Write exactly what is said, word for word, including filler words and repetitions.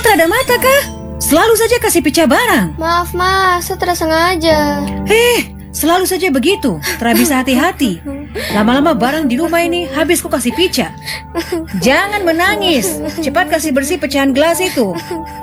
tak ada mata kah? Selalu saja kasih pecah barang. Maaf mas, saya tidak sengaja. Hei, selalu saja begitu. Tak bisa hati-hati. Lama-lama barang di rumah ini habis ku kasih pecah. Jangan menangis. Cepat kasih bersih pecahan gelas itu.